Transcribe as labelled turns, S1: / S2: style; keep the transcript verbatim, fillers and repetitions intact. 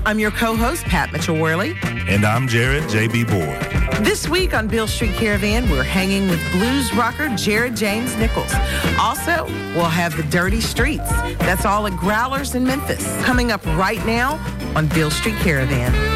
S1: I'm your co-host, Pat Mitchell-Worley.
S2: And I'm Jared J B. Boyd.
S1: This week on Beale Street Caravan, we're hanging with blues rocker Jared James Nichols. Also, we'll have the Dirty Streets. That's all at Growlers in Memphis. Coming up right now on Beale Street Caravan.